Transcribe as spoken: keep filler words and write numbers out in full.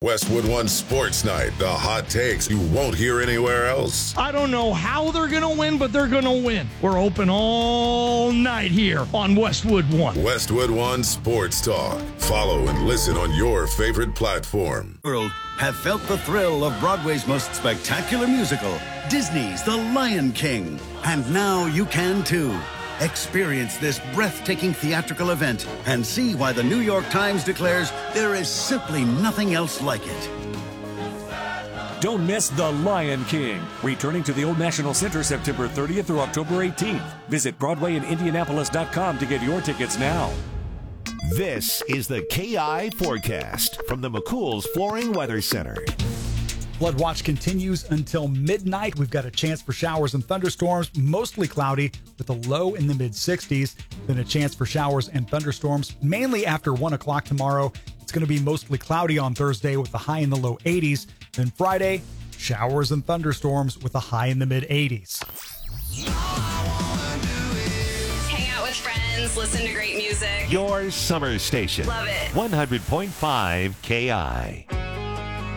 Westwood One Sports Night. The hot takes you won't hear anywhere else. I don't know how they're going to win, but they're going to win. We're open all night here on Westwood One. Westwood One Sports Talk. Follow and listen on your favorite platform. World have felt the thrill of Broadway's most spectacular musical, Disney's The Lion King. And now you can too. Experience this breathtaking theatrical event and see why the New York Times declares there is simply nothing else like it. Don't miss The Lion King, returning to the Old National Center September thirtieth through October eighteenth. Visit Broadway in Indianapolis dot com to get your tickets now. This is the K I Forecast from the McCool's Flooring Weather Center. Flood watch continues until midnight. We've got a chance for showers and thunderstorms, mostly cloudy with a low in the mid sixties. Then a chance for showers and thunderstorms mainly after one o'clock tomorrow. It's going to be mostly cloudy on Thursday with a high in the low eighties. Then Friday, showers and thunderstorms with a high in the mid eighties. Hang out with friends, listen to great music. Your summer station. Love it. one hundred point five K I.